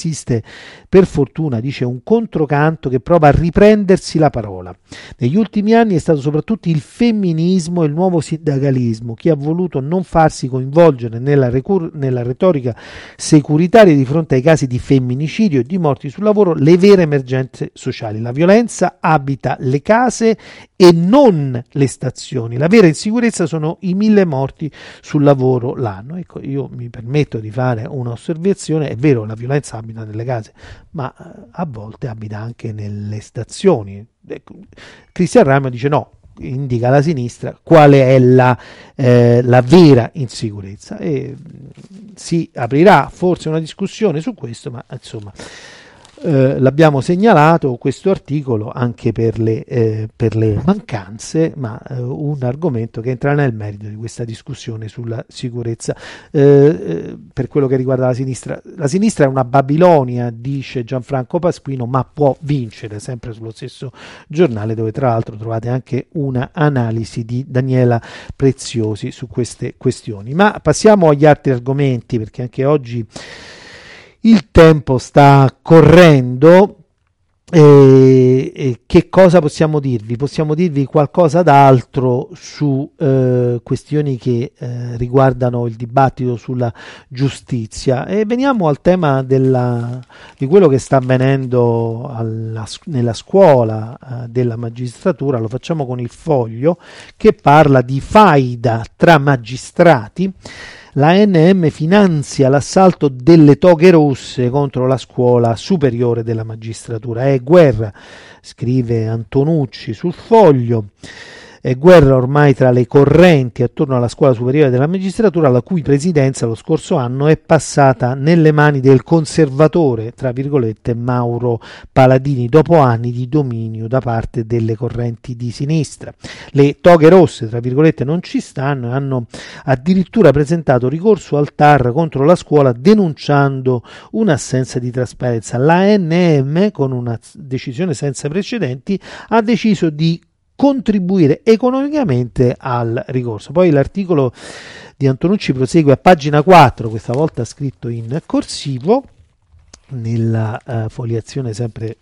esiste per fortuna, dice, un controcanto che prova a riprendersi la parola. Negli ultimi anni è stato soprattutto il femminismo e il nuovo sindacalismo che ha voluto non farsi coinvolgere nella retorica securitaria di fronte ai casi di femminicidio e di morti sul lavoro, le vere emergenze sociali. La violenza abita le case e non le stazioni. La vera insicurezza sono i 1000 morti sul lavoro l'anno. Ecco, io mi permetto di fare un'osservazione: è vero, la violenza abita nelle case, ma a volte abita anche nelle stazioni. Ecco, Cristian Ramo dice no, indica alla sinistra quale è la vera insicurezza, e si aprirà forse una discussione su questo, ma insomma l'abbiamo segnalato questo articolo anche per le mancanze, ma un argomento che entra nel merito di questa discussione sulla sicurezza. Per quello che riguarda la sinistra è una Babilonia, dice Gianfranco Pasquino, ma può vincere, sempre sullo stesso giornale, dove tra l'altro trovate anche una analisi di Daniela Preziosi su queste questioni. Ma passiamo agli altri argomenti, perché anche oggi il tempo sta correndo. Che cosa possiamo dirvi? Possiamo dirvi qualcosa d'altro su questioni che riguardano il dibattito sulla giustizia, e veniamo al tema di quello che sta avvenendo nella scuola della magistratura. Lo facciamo con il Foglio, che parla di faida tra magistrati. La ANM finanzia l'assalto delle toghe rosse contro la scuola superiore della magistratura. È guerra, scrive Antonucci sul Foglio. È guerra ormai tra le correnti attorno alla scuola superiore della magistratura, la cui presidenza lo scorso anno è passata nelle mani del conservatore, tra virgolette, Mauro Paladini, dopo anni di dominio da parte delle correnti di sinistra. Le toghe rosse, tra virgolette, non ci stanno e hanno addirittura presentato ricorso al TAR contro la scuola, denunciando un'assenza di trasparenza. L'ANM, con una decisione senza precedenti, ha deciso di contribuire economicamente al ricorso. Poi l'articolo di Antonucci prosegue a pagina 4, questa volta scritto in corsivo, nella foliazione sempre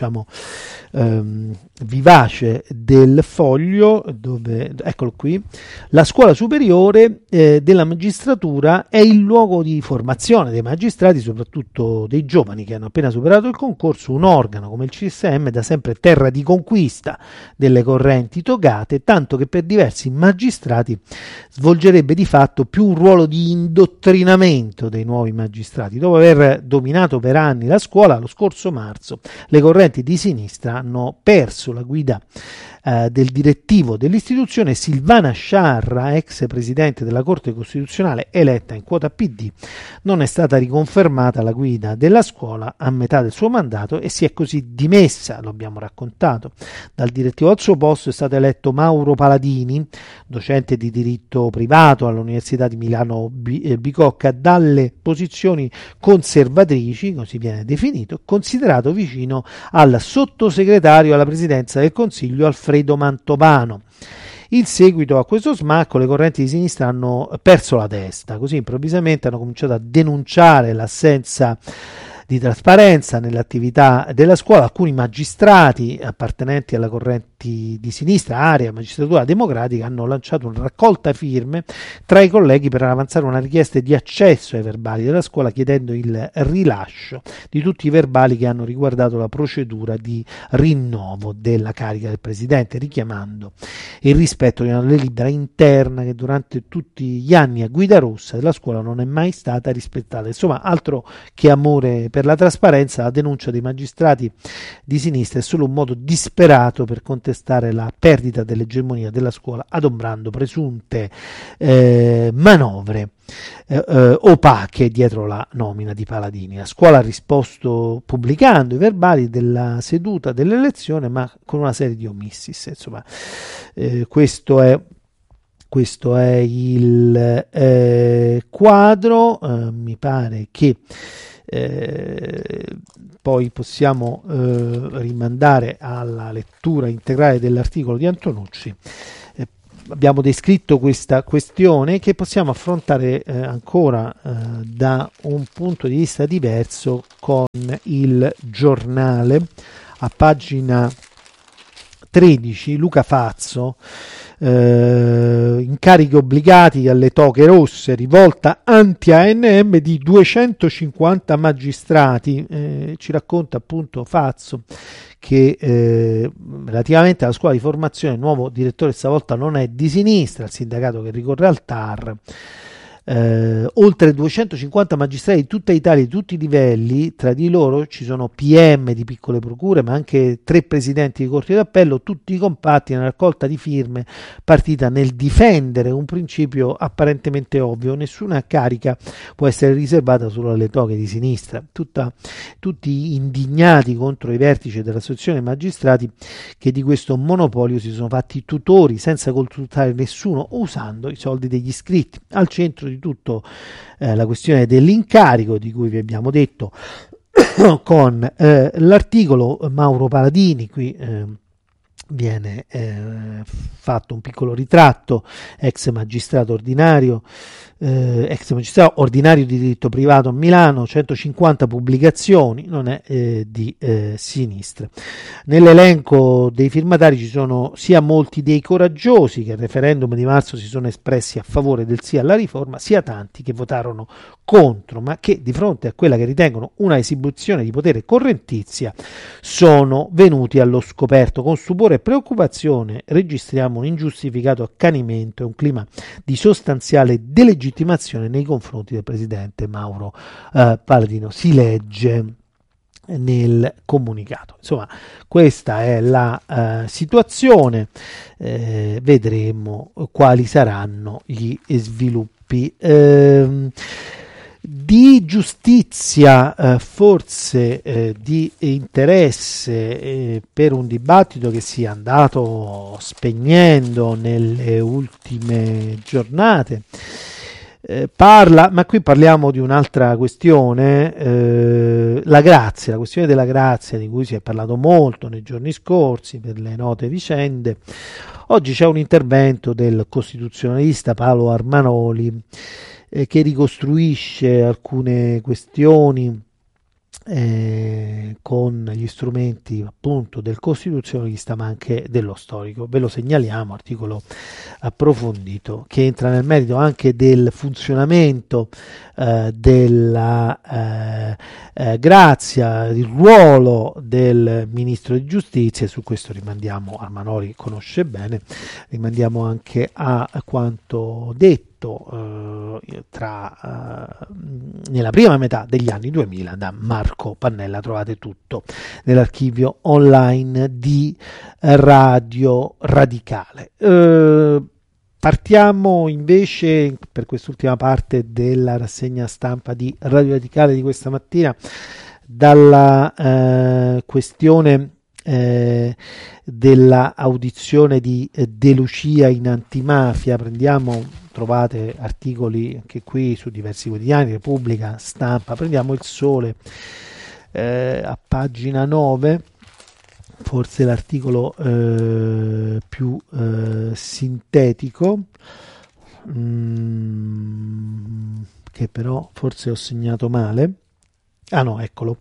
vivace del Foglio, dove, eccolo qui: la scuola superiore della magistratura è il luogo di formazione dei magistrati, soprattutto dei giovani che hanno appena superato il concorso, un organo come il CSM da sempre terra di conquista delle correnti togate, tanto che per diversi magistrati svolgerebbe di fatto più un ruolo di indottrinamento dei nuovi magistrati. Dopo aver dominato per anni la scuola, lo scorso marzo le correnti di sinistra hanno perso la guida del direttivo dell'istituzione. Silvana Sciarra, ex presidente della Corte Costituzionale eletta in quota PD, non è stata riconfermata alla guida della scuola a metà del suo mandato e si è così dimessa, lo abbiamo raccontato. Dal direttivo al suo posto è stato eletto Mauro Paladini, docente di diritto privato all'Università di Milano Bicocca, dalle posizioni conservatrici, così viene definito, considerato vicino al sottosegretario alla presidenza del Consiglio Alfredo Mantovano. In seguito a questo smacco le correnti di sinistra hanno perso la testa, così improvvisamente hanno cominciato a denunciare l'assenza di trasparenza nell'attività della scuola. Alcuni magistrati appartenenti alla corrente di sinistra, area magistratura democratica, hanno lanciato una raccolta firme tra i colleghi per avanzare una richiesta di accesso ai verbali della scuola, chiedendo il rilascio di tutti i verbali che hanno riguardato la procedura di rinnovo della carica del presidente, richiamando il rispetto di una delibera interna che durante tutti gli anni a guida rossa della scuola non è mai stata rispettata. Insomma, altro che amore per la trasparenza. La denuncia dei magistrati di sinistra è solo un modo disperato per contestare la perdita dell'egemonia della scuola, adombrando presunte manovre opache dietro la nomina di Paladini. La scuola ha risposto pubblicando i verbali della seduta dell'elezione, ma con una serie di omissis. Insomma, questo è il quadro. Mi pare che poi possiamo rimandare alla lettura integrale dell'articolo di Antonucci. abbiamo descritto questa questione che possiamo affrontare ancora da un punto di vista diverso con il Giornale. A pagina 13 Luca Fazzo, incarichi obbligati alle toghe rosse, rivolta anti-ANM di 250 magistrati. Ci racconta appunto Fazzo che relativamente alla scuola di formazione il nuovo direttore stavolta non è di sinistra, il sindacato che ricorre al TAR. Oltre 250 magistrati di tutta Italia, di tutti i livelli, tra di loro ci sono PM di piccole procure, ma anche 3 presidenti di corti d'appello, tutti compatti nella raccolta di firme partita nel difendere un principio apparentemente ovvio: nessuna carica può essere riservata solo alle toghe di sinistra. Tutti indignati contro i vertici dell'associazione magistrati che di questo monopolio si sono fatti tutori senza consultare nessuno, usando i soldi degli iscritti. Al centro di tutto la questione dell'incarico di cui vi abbiamo detto con l'articolo Mauro Paladini. Qui viene fatto un piccolo ritratto, ex magistrato ordinario di diritto privato a Milano, 150 pubblicazioni, non è di sinistra. Nell'elenco dei firmatari ci sono sia molti dei coraggiosi che al referendum di marzo si sono espressi a favore del sì alla riforma, sia tanti che votarono contro, ma che di fronte a quella che ritengono una esibizione di potere correntizia sono venuti allo scoperto. Con stupore e preoccupazione registriamo un ingiustificato accanimento e un clima di sostanziale delegittimazione nei confronti del presidente Mauro Paladino. Si legge nel comunicato. Insomma, questa è la situazione. Vedremo quali saranno gli sviluppi. Di giustizia, forse di interesse per un dibattito che si è andato spegnendo nelle ultime giornate. Ma qui parliamo di un'altra questione, la questione della grazia, di cui si è parlato molto nei giorni scorsi per le note vicende. Oggi c'è un intervento del costituzionalista Paolo Armanoli che ricostruisce alcune questioni con gli strumenti appunto del costituzionalista ma anche dello storico. Ve lo segnaliamo, articolo approfondito che entra nel merito anche del funzionamento della grazia, il ruolo del ministro di giustizia, e su questo rimandiamo, Armanoli conosce bene, rimandiamo anche a quanto detto nella prima metà degli anni 2000 da Marco Pannella. Trovate tutto nell'archivio online di Radio Radicale. Partiamo invece per quest'ultima parte della rassegna stampa di Radio Radicale di questa mattina dalla questione della audizione di De Lucia in antimafia. Trovate articoli anche qui su diversi quotidiani, Repubblica, Stampa. Prendiamo Il Sole a pagina 9, forse l'articolo più sintetico, che però forse ho segnato male. Ah no, eccolo.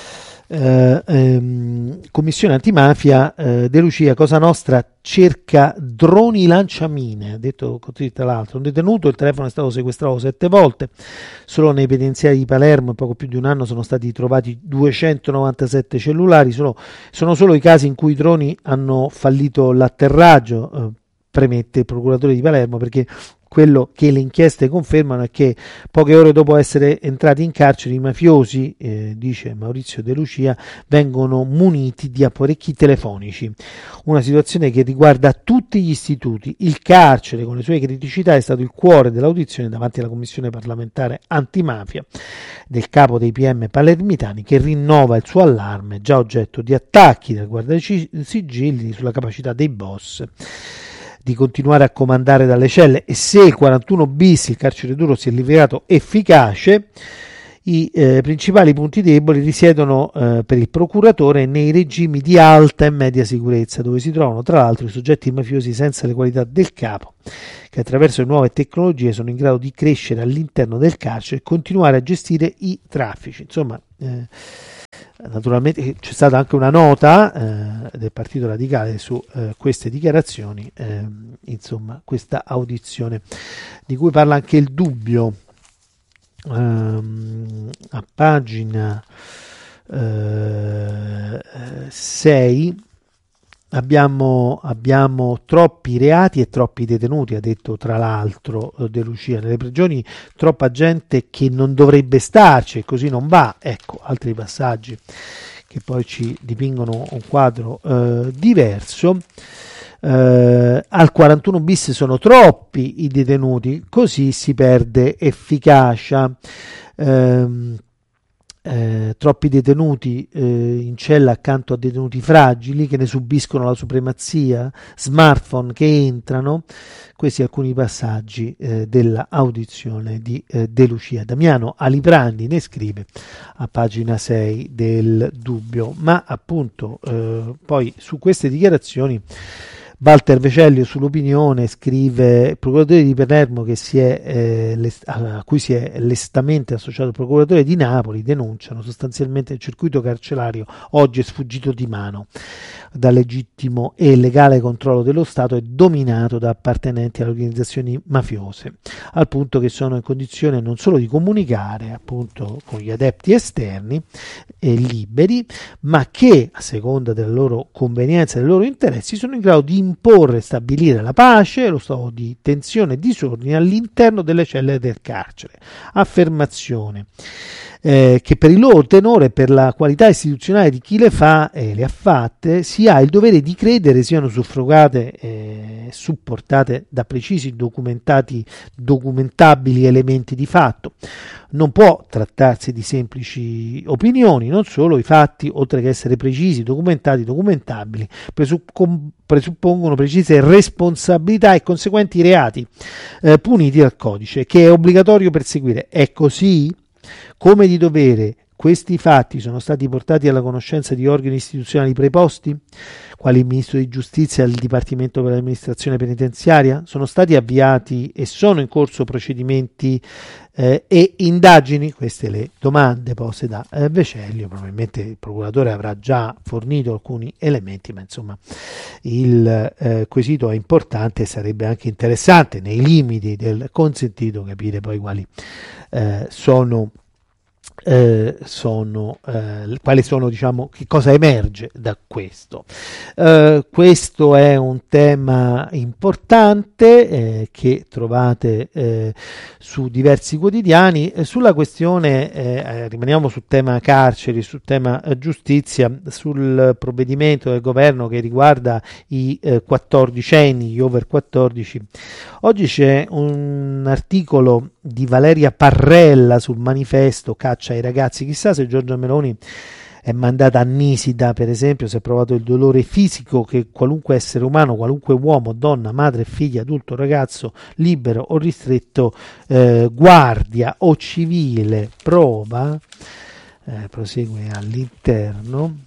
Commissione antimafia, De Lucia, Cosa Nostra cerca droni lanciamine. Ha detto così, tra l'altro, un detenuto, il telefono è stato sequestrato 7 volte, solo nei penitenziari di Palermo in poco più di un anno sono stati trovati 297 cellulari. Sono solo i casi in cui i droni hanno fallito l'atterraggio, premette il procuratore di Palermo, perché quello che le inchieste confermano è che poche ore dopo essere entrati in carcere i mafiosi, dice Maurizio De Lucia, vengono muniti di apparecchi telefonici. Una situazione che riguarda tutti gli istituti. Il carcere, con le sue criticità, è stato il cuore dell'audizione davanti alla Commissione parlamentare antimafia del capo dei PM palermitani, che rinnova il suo allarme, già oggetto di attacchi del guardasigilli sulla capacità dei boss di continuare a comandare dalle celle. E se il 41 bis, il carcere duro, si è rivelato efficace, I principali punti deboli risiedono per il procuratore nei regimi di alta e media sicurezza, dove si trovano tra l'altro i soggetti mafiosi senza le qualità del capo, che attraverso le nuove tecnologie sono in grado di crescere all'interno del carcere e continuare a gestire i traffici. Insomma, naturalmente c'è stata anche una nota del Partito Radicale su queste dichiarazioni, insomma, questa audizione di cui parla anche il Dubbio. A pagina 6 abbiamo troppi reati e troppi detenuti, ha detto tra l'altro De Lucia, nelle prigioni troppa gente che non dovrebbe starci e così non va. Ecco, altri passaggi che poi ci dipingono un quadro diverso. Al 41 bis sono troppi i detenuti, così si perde efficacia. Troppi detenuti in cella accanto a detenuti fragili che ne subiscono la supremazia, smartphone che entrano. Questi alcuni passaggi della audizione di De Lucia. Damiano Aliprandi ne scrive a pagina 6 del Dubbio, ma appunto poi su queste dichiarazioni Walter Vecellio sull'Opinione scrive: il procuratore di Palermo a cui si è lestamente associato il procuratore di Napoli denunciano sostanzialmente il circuito carcerario oggi è sfuggito di mano dal legittimo e legale controllo dello Stato e dominato da appartenenti alle organizzazioni mafiose, al punto che sono in condizione non solo di comunicare appunto con gli adepti esterni e liberi, ma che a seconda della loro convenienza e dei loro interessi sono in grado di imporre e stabilire la pace, lo stato di tensione e disordine all'interno delle celle del carcere. Affermazione che per il loro tenore e per la qualità istituzionale di chi le fa e le ha fatte si ha il dovere di credere siano suffragate e supportate da precisi documentabili elementi di fatto. Non può trattarsi di semplici opinioni, non solo i fatti, oltre che essere precisi, documentati, documentabili, presuppongono precise responsabilità e conseguenti reati puniti dal codice, che è obbligatorio perseguire. È così? Come di dovere, questi fatti sono stati portati alla conoscenza di organi istituzionali preposti, quali il Ministro di Giustizia e il Dipartimento per l'Amministrazione Penitenziaria? Sono stati avviati e sono in corso procedimenti e indagini? Queste le domande poste da Vecellio. Probabilmente il procuratore avrà già fornito alcuni elementi, ma insomma il quesito è importante e sarebbe anche interessante, nei limiti del consentito, capire poi quali quali sono, diciamo, che cosa emerge da questo. Questo è un tema importante che trovate su diversi quotidiani. Sulla questione rimaniamo sul tema carceri, sul tema giustizia, sul provvedimento del governo che riguarda i 14enni, gli over 14. Oggi c'è un articolo di Valeria Parrella sul Manifesto Caccia ai ragazzi. Chissà se Giorgia Meloni è mandata a Nisida, per esempio, se ha provato il dolore fisico che qualunque essere umano, qualunque uomo, donna, madre, figlia, adulto, ragazzo, libero o ristretto, guardia o civile prova. Prosegue all'interno.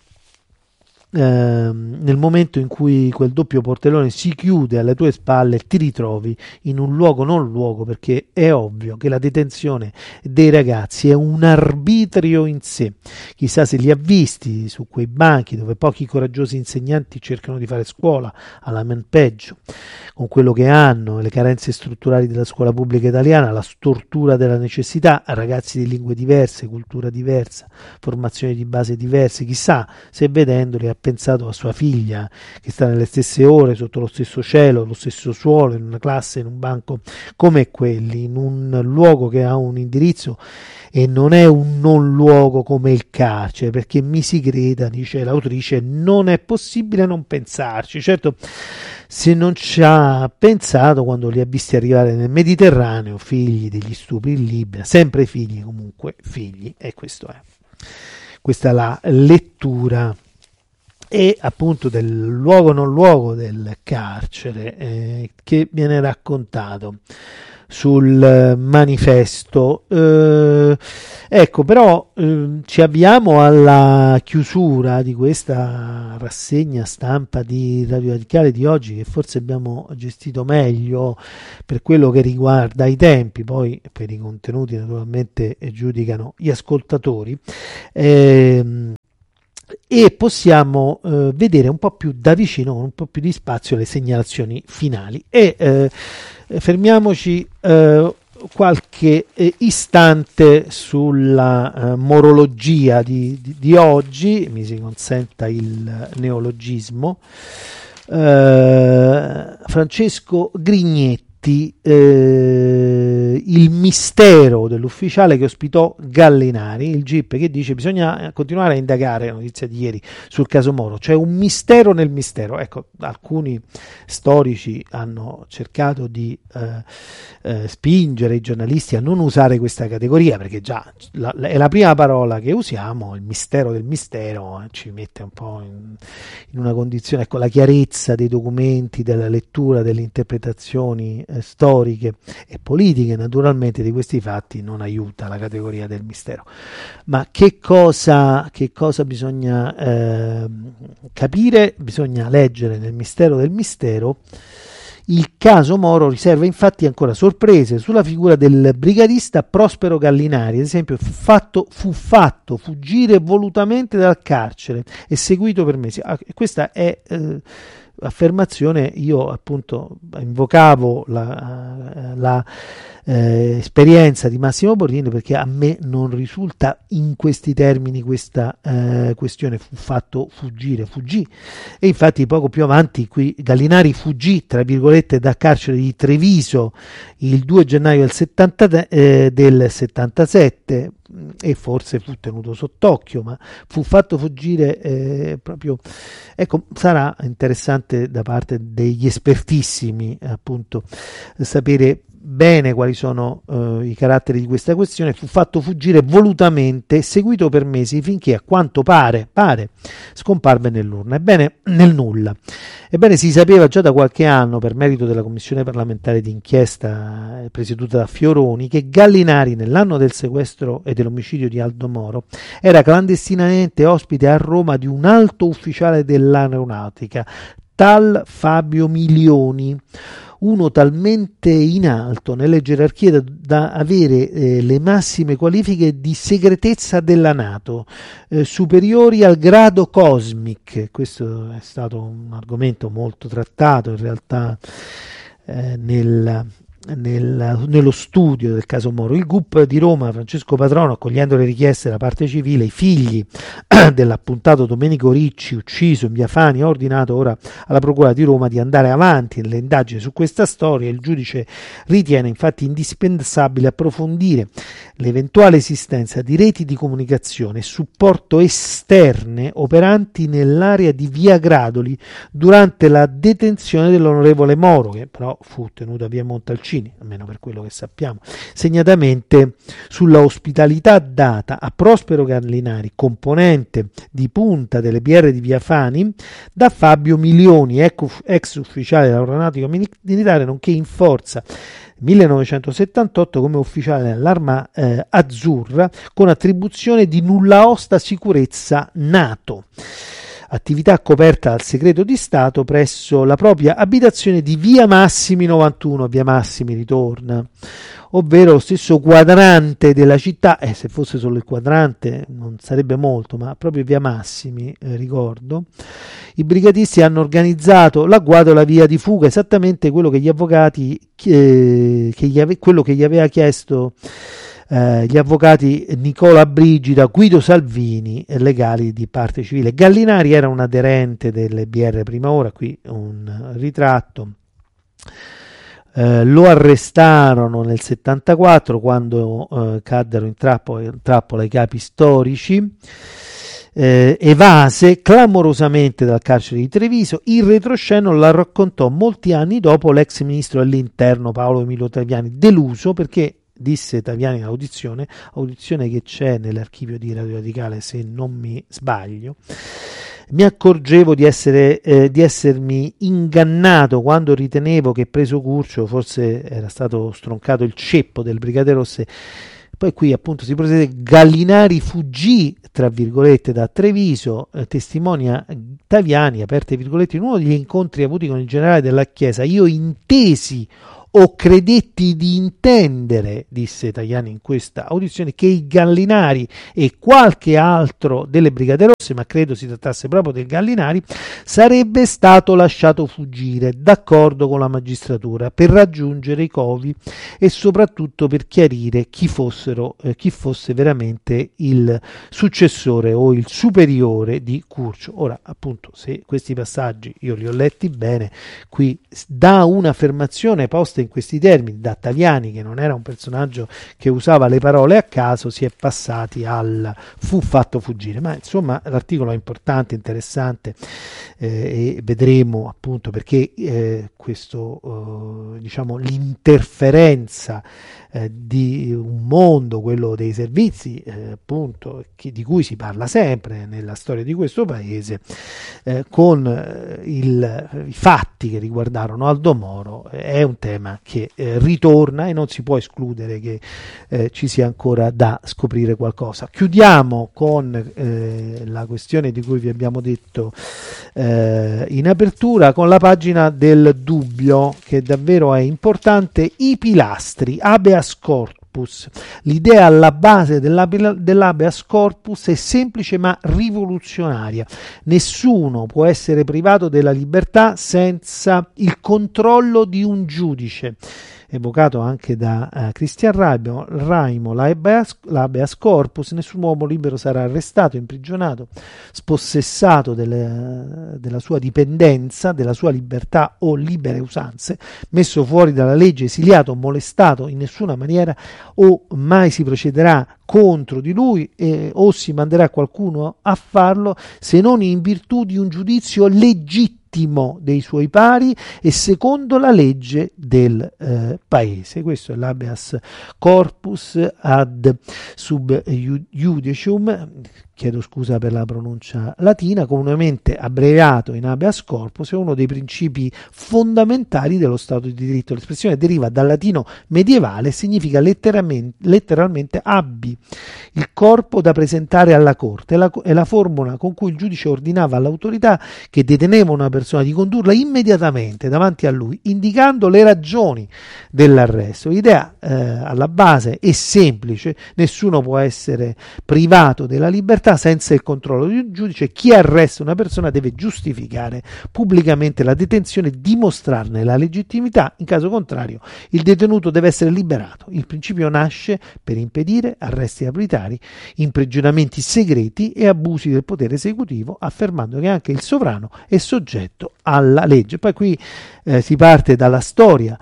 Nel momento in cui quel doppio portellone si chiude alle tue spalle, ti ritrovi in un luogo non luogo, perché è ovvio che la detenzione dei ragazzi è un arbitrio in sé. Chissà se li ha visti su quei banchi dove pochi coraggiosi insegnanti cercano di fare scuola alla men peggio, con quello che hanno, le carenze strutturali della scuola pubblica italiana, la stortura della necessità, ragazzi di lingue diverse, cultura diversa, formazioni di base diverse. Chissà se vedendoli ha pensato a sua figlia che sta nelle stesse ore, sotto lo stesso cielo, lo stesso suolo, in una classe, in un banco come quelli, in un luogo che ha un indirizzo e non è un non luogo come il carcere, perché mi si creda, dice l'autrice, non è possibile non pensarci. Certo, se non ci ha pensato quando li ha visti arrivare nel Mediterraneo, figli degli stupri in Libia, sempre figli, comunque figli, e questa è la lettura e appunto del luogo non luogo del carcere che viene raccontato sul manifesto. Ecco, però ci avviamo alla chiusura di questa rassegna stampa di Radio Radicale di oggi, che forse abbiamo gestito meglio per quello che riguarda i tempi, poi per i contenuti naturalmente giudicano gli ascoltatori. E possiamo vedere un po' più da vicino, con un po' più di spazio, le segnalazioni finali. E fermiamoci qualche istante sulla morologia di oggi, mi si consenta il neologismo. Francesco Grignetti, il mistero dell'ufficiale che ospitò Gallinari, il GIP che dice bisogna continuare a indagare, la notizia di ieri sul caso Moro, c'è un mistero nel mistero. Ecco, alcuni storici hanno cercato di spingere i giornalisti a non usare questa categoria, perché già è la prima parola che usiamo, il mistero del mistero, ci mette un po' in una condizione, ecco, la chiarezza dei documenti, della lettura, delle interpretazioni storiche e politiche naturalmente di questi fatti non aiuta la categoria del mistero. Ma che cosa bisogna capire? Bisogna leggere nel mistero del mistero. Il caso Moro riserva infatti ancora sorprese sulla figura del brigadista Prospero Gallinari. Ad esempio fu fatto fuggire volutamente dal carcere e seguito per mesi. Questa è affermazione, io appunto invocavo la esperienza di Massimo Bordin, perché a me non risulta in questi termini questa questione. Fu fatto fuggire, fuggì, e infatti poco più avanti qui Gallinari fuggì tra virgolette dal carcere di Treviso il 2 gennaio del 77 e forse fu tenuto sott'occhio, ma fu fatto fuggire proprio. Ecco, sarà interessante da parte degli espertissimi appunto sapere bene quali sono i caratteri di questa questione. Fu fatto fuggire volutamente, seguito per mesi, finché a quanto pare scomparve nel nulla. Ebbene, si sapeva già da qualche anno, per merito della commissione parlamentare d'inchiesta presieduta da Fioroni, che Gallinari, nell'anno del sequestro e dell'omicidio di Aldo Moro, era clandestinamente ospite a Roma di un alto ufficiale dell'aeronautica, tal Fabio Milioni, uno talmente in alto nelle gerarchie da avere le massime qualifiche di segretezza della NATO, superiori al grado Cosmic. Questo è stato un argomento molto trattato in realtà nello studio del caso Moro. Il GUP di Roma, Francesco Patrono, accogliendo le richieste della parte civile, i figli dell'appuntato Domenico Ricci, ucciso in via Fani, ha ordinato ora alla Procura di Roma di andare avanti nelle indagini su questa storia. Il giudice ritiene infatti indispensabile approfondire l'eventuale esistenza di reti di comunicazione e supporto esterne operanti nell'area di via Gradoli durante la detenzione dell'onorevole Moro, che però fu tenuto a via Montalcino, almeno per quello che sappiamo, segnatamente sulla ospitalità data a Prospero Gallinari, componente di punta delle PR di via Fani, da Fabio Milioni, ex ufficiale dell'aeronautica militare, nonché in forza 1978 come ufficiale dell'Arma Azzurra, con attribuzione di nulla osta sicurezza NATO. Attività coperta dal segreto di Stato presso la propria abitazione di via Massimi 91, via Massimi ritorna, ovvero lo stesso quadrante della città. Se fosse solo il quadrante non sarebbe molto, ma proprio via Massimi, ricordo. I brigatisti hanno organizzato l'agguato e la via di fuga, esattamente quello che gli avvocati quello che gli aveva chiesto gli avvocati Nicola Brigida, Guido Salvini, legali di parte civile. Gallinari era un aderente delle BR Prima Ora, qui un ritratto. Lo arrestarono nel 74 quando caddero in trappola i capi storici. Evase clamorosamente dal carcere di Treviso. Il retroscena la raccontò molti anni dopo l'ex ministro dell'interno Paolo Emilio Taviani, deluso perché, disse Taviani in audizione che c'è nell'archivio di Radio Radicale se non mi sbaglio, Mi accorgevo di essermi ingannato quando ritenevo che, preso Curcio, forse era stato stroncato il ceppo del brigadiere Rosse. Poi qui appunto si procede: Gallinari fuggì, tra virgolette, da Treviso, testimonia Taviani, aperte virgolette, in uno degli incontri avuti con il generale della Chiesa. Io intesi o credetti di intendere, disse Tajani in questa audizione, che i Gallinari e qualche altro delle Brigate Rosse, ma credo si trattasse proprio del Gallinari, sarebbe stato lasciato fuggire, d'accordo con la magistratura, per raggiungere i covi e soprattutto per chiarire chi fosse veramente il successore o il superiore di Curcio. Ora, appunto, se questi passaggi io li ho letti bene, qui da un'affermazione posta in questi termini da Taviani, che non era un personaggio che usava le parole a caso, si è passati al fu fatto fuggire. Ma insomma l'articolo è importante, interessante, e vedremo appunto perché questo diciamo l'interferenza di un mondo, quello dei servizi, appunto, di cui si parla sempre nella storia di questo paese, con i fatti che riguardarono Aldo Moro, è un tema che ritorna e non si può escludere che ci sia ancora da scoprire qualcosa. Chiudiamo con la questione di cui vi abbiamo detto in apertura, con la pagina del dubbio, che davvero è importante. I pilastri, habeas corpus. L'idea alla base dell'habeas corpus è semplice ma rivoluzionaria. Nessuno può essere privato della libertà senza il controllo di un giudice. Evocato anche da Cristian Raimo, l'habeas corpus: nessun uomo libero sarà arrestato, imprigionato, spossessato della sua dipendenza, della sua libertà o libere usanze, messo fuori dalla legge, esiliato, molestato in nessuna maniera, o mai si procederà contro di lui o si manderà qualcuno a farlo, se non in virtù di un giudizio legittimo dei suoi pari e secondo la legge del paese. Questo è l'habeas corpus ad sub judicium, chiedo scusa per la pronuncia latina, comunemente abbreviato in habeas corpus, è uno dei principi fondamentali dello Stato di diritto. L'espressione deriva dal latino medievale e significa letteralmente abbi il corpo da presentare alla corte. È la formula con cui il giudice ordinava all'autorità che deteneva una persona di condurla immediatamente davanti a lui, indicando le ragioni dell'arresto. L'idea alla base è semplice: nessuno può essere privato della libertà senza il controllo di un giudice. Chi arresta una persona deve giustificare pubblicamente la detenzione, dimostrarne la legittimità, in caso contrario il detenuto deve essere liberato. Il principio nasce per impedire arresti arbitrari, imprigionamenti segreti e abusi del potere esecutivo, affermando che anche il sovrano è soggetto alla legge. Poi qui si parte dalla storia,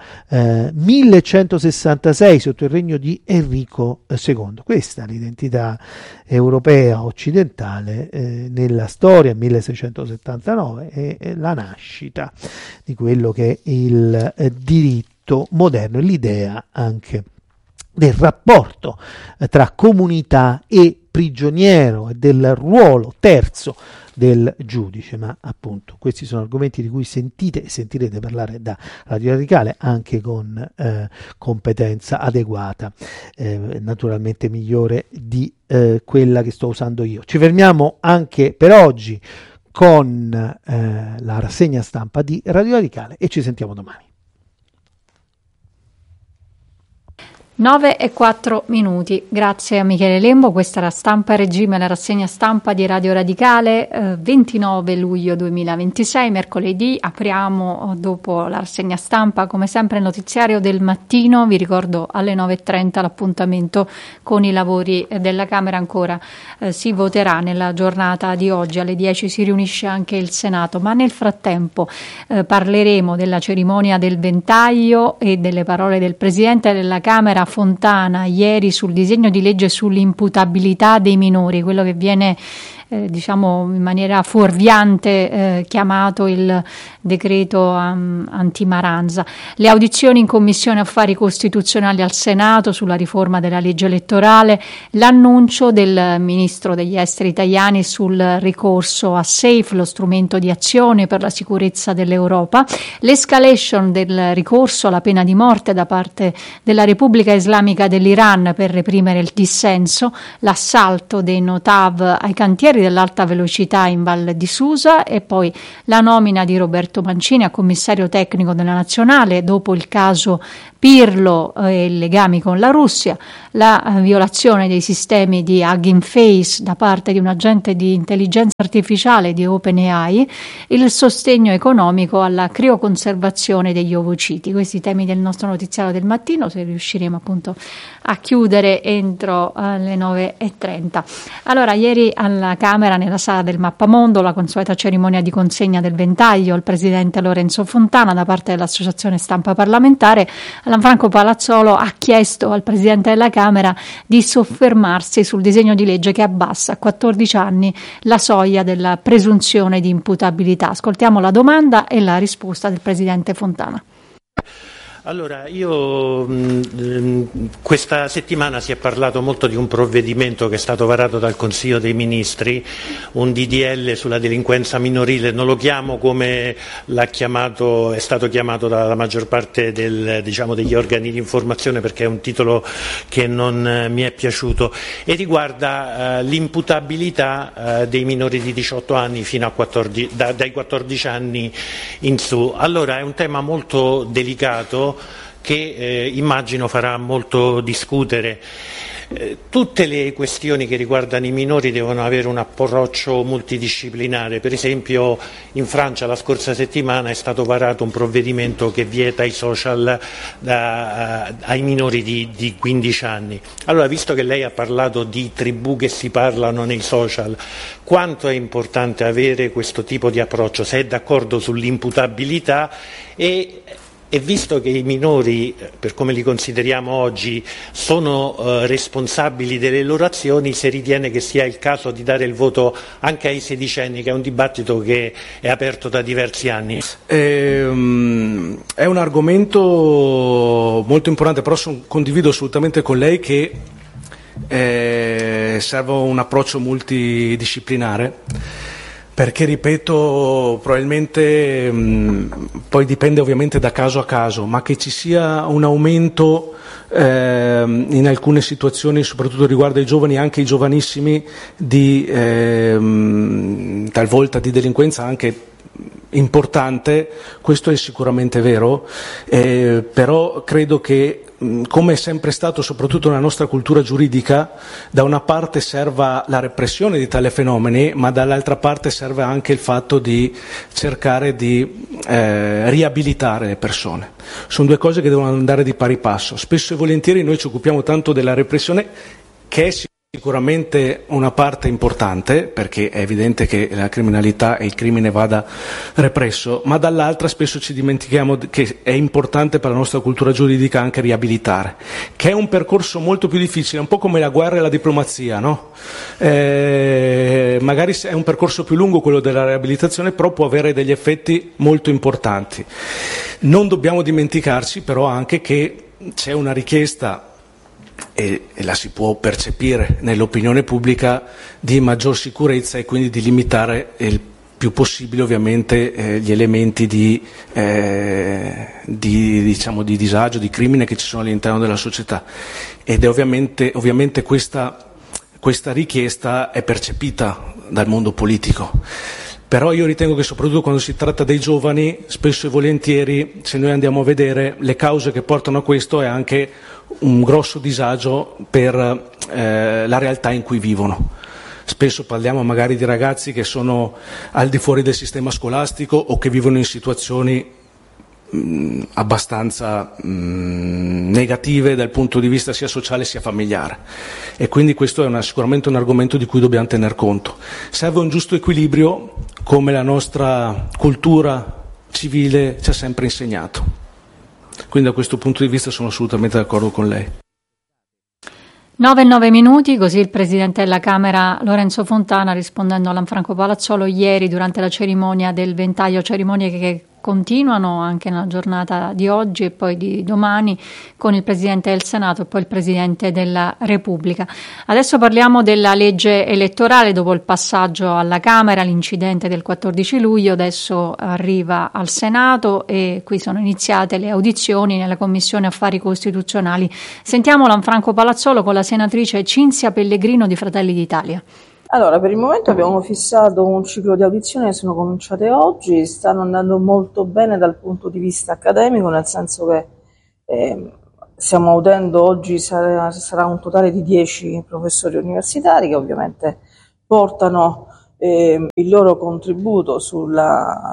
1166 sotto il regno di Enrico II. Questa è l'identità europea occidentale nella storia, 1679 è la nascita di quello che è il diritto moderno e l'idea anche del rapporto tra comunità e prigioniero e del ruolo terzo del giudice. Ma appunto questi sono argomenti di cui sentite e sentirete parlare da Radio Radicale, anche con competenza adeguata, naturalmente migliore di quella che sto usando io. Ci fermiamo anche per oggi con la rassegna stampa di Radio Radicale e ci sentiamo domani. 9:04. Grazie a Michele Lembo. Questa era Stampa Regime, la rassegna stampa di Radio Radicale, 29 luglio 2026, mercoledì. Apriamo dopo la rassegna stampa come sempre il notiziario del mattino. Vi ricordo alle 9:30 l'appuntamento con i lavori della Camera. Ancora si voterà nella giornata di oggi, alle 10 si riunisce anche il Senato, ma nel frattempo parleremo della cerimonia del ventaglio e delle parole del Presidente della Camera Fontana ieri sul disegno di legge sull'imputabilità dei minori, quello che viene diciamo in maniera fuorviante chiamato il decreto antimaranza. Le audizioni in Commissione Affari Costituzionali al Senato sulla riforma della legge elettorale, l'annuncio del Ministro degli Esteri italiani sul ricorso a SAFE, lo strumento di azione per la sicurezza dell'Europa, l'escalation del ricorso alla pena di morte da parte della Repubblica Islamica dell'Iran per reprimere il dissenso, l'assalto dei Notav ai cantieri dell'alta velocità in Val di Susa e poi la nomina di Roberto Mancini a commissario tecnico della Nazionale dopo il caso Pirlo e i legami con la Russia, la violazione dei sistemi di Hugging Face da parte di un agente di intelligenza artificiale di OpenAI, il sostegno economico alla crioconservazione degli ovociti. Questi temi del nostro notiziario del mattino, se riusciremo appunto a chiudere entro le 9:30. Allora, ieri alla Camera, nella sala del Mappamondo, la consueta cerimonia di consegna del ventaglio al presidente Lorenzo Fontana da parte dell'Associazione Stampa Parlamentare. Lanfranco Palazzolo ha chiesto al presidente della Camera di soffermarsi sul disegno di legge che abbassa a 14 anni la soglia della presunzione di imputabilità. Ascoltiamo la domanda e la risposta del presidente Fontana. Allora, questa settimana si è parlato molto di un provvedimento che è stato varato dal Consiglio dei Ministri, un DDL sulla delinquenza minorile. Non lo chiamo come è stato chiamato dalla maggior parte degli organi di informazione, perché è un titolo che non mi è piaciuto, e riguarda l'imputabilità dei minori di 18 anni fino a dai 14 anni in su. Allora, è un tema molto delicato che immagino farà molto discutere. Tutte le questioni che riguardano i minori devono avere un approccio multidisciplinare. Per esempio, in Francia la scorsa settimana è stato varato un provvedimento che vieta i social ai minori di 15 anni. Allora, visto che lei ha parlato di tribù che si parlano nei social, quanto è importante avere questo tipo di approccio? Se è d'accordo sull'imputabilità e visto che i minori, per come li consideriamo oggi, sono responsabili delle loro azioni, se ritiene che sia il caso di dare il voto anche ai sedicenni, che è un dibattito che è aperto da diversi anni. È un argomento molto importante, però condivido assolutamente con lei che serve un approccio multidisciplinare. Perché, ripeto, probabilmente poi dipende ovviamente da caso a caso, ma che ci sia un aumento in alcune situazioni, soprattutto riguardo ai giovani, anche i giovanissimi, talvolta di delinquenza anche importante, questo è sicuramente vero, però credo che, come è sempre stato soprattutto nella nostra cultura giuridica, da una parte serva la repressione di tali fenomeni, ma dall'altra parte serve anche il fatto di cercare di riabilitare le persone. Sono due cose che devono andare di pari passo. Spesso e volentieri noi ci occupiamo tanto della repressione, che è sicuramente una parte importante, perché è evidente che la criminalità e il crimine vada represso, ma dall'altra spesso ci dimentichiamo che è importante per la nostra cultura giuridica anche riabilitare, che è un percorso molto più difficile, un po' come la guerra e la diplomazia, no? Magari è un percorso più lungo quello della riabilitazione, però può avere degli effetti molto importanti. Non dobbiamo dimenticarci però anche che c'è una richiesta, e la si può percepire nell'opinione pubblica, di maggior sicurezza e quindi di limitare il più possibile ovviamente gli elementi di disagio, di crimine che ci sono all'interno della società, ed è ovviamente questa richiesta è percepita dal mondo politico. Però io ritengo che soprattutto quando si tratta dei giovani, spesso e volentieri, se noi andiamo a vedere le cause che portano a questo, è anche un grosso disagio per la realtà in cui vivono. Spesso parliamo magari di ragazzi che sono al di fuori del sistema scolastico o che vivono in situazioni abbastanza negative dal punto di vista sia sociale sia familiare, e quindi questo è sicuramente un argomento di cui dobbiamo tener conto. Serve un giusto equilibrio, come la nostra cultura civile ci ha sempre insegnato, quindi da questo punto di vista sono assolutamente d'accordo con lei. 9:09, così il Presidente della Camera Lorenzo Fontana, rispondendo a Lanfranco Palazzolo ieri durante la cerimonia del ventaglio, cerimonie che continuano anche nella giornata di oggi e poi di domani con il Presidente del Senato e poi il Presidente della Repubblica. Adesso parliamo della legge elettorale. Dopo il passaggio alla Camera, l'incidente del 14 luglio, adesso arriva al Senato e qui sono iniziate le audizioni nella Commissione Affari Costituzionali. Sentiamo Lanfranco Palazzolo con la senatrice Cinzia Pellegrino di Fratelli d'Italia. Allora, per il momento abbiamo fissato un ciclo di audizioni che sono cominciate oggi, stanno andando molto bene dal punto di vista accademico, nel senso che stiamo udendo oggi sarà un totale di 10 professori universitari che ovviamente portano il loro contributo e